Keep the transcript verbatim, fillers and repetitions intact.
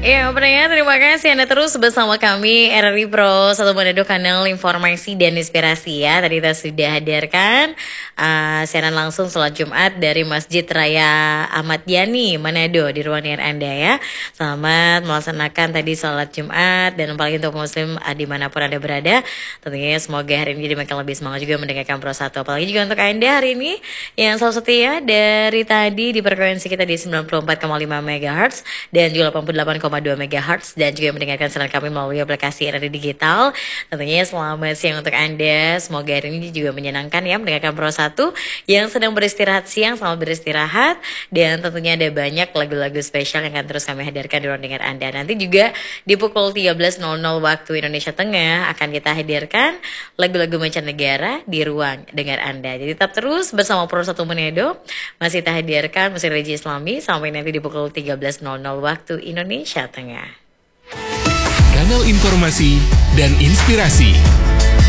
Ya, pendengar, terima kasih Anda terus bersama kami R R I Pro satu Manado, kanal informasi dan inspirasi ya. Tadi kita sudah hadirkan uh, siaran langsung sholat Jumat dari Masjid Raya Ahmad Yani Manado di ruang dengar Anda ya. Selamat melaksanakan tadi sholat Jumat, dan apalagi untuk muslim uh, dimanapun Anda berada. Tentunya semoga hari ini dimakan lebih semangat juga mendengarkan Pro satu. Apalagi juga untuk Anda hari ini yang selalu setia dari tadi di frekuensi kita di sembilan puluh empat koma lima megahertz dan juga delapan puluh delapan koma dua megahertz, dan juga mendengarkan siaran kami melalui aplikasi R R I Digital. Tentunya selamat siang untuk Anda. Semoga hari ini juga menyenangkan ya mendengarkan Pro satu yang sedang beristirahat siang. Selamat beristirahat, dan tentunya ada banyak lagu-lagu spesial yang akan terus kami hadirkan di ruang dengar Anda. Nanti juga di pukul tiga belas nol nol waktu Indonesia Tengah akan kita hadirkan lagu-lagu mancanegara di ruang dengar Anda. Jadi tetap terus bersama Pro satu Manado. Masih kita hadirkan musik religi Islami sampai nanti di pukul tiga belas nol nol waktu Indonesia Tengah. Kanal informasi dan inspirasi